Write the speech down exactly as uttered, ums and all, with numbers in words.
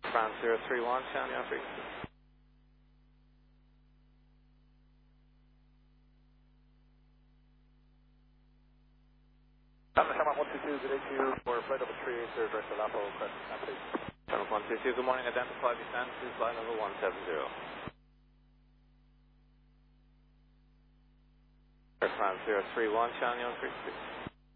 France zero three one, Shanghai frequency. Shamrock one two two, good day to you for flight over three eight zero, direct to Lapo, Crescent, please. Shamrock one two two, good morning, identify descent to flight level one seven zero. Air France zero three one, Shanghai frequency.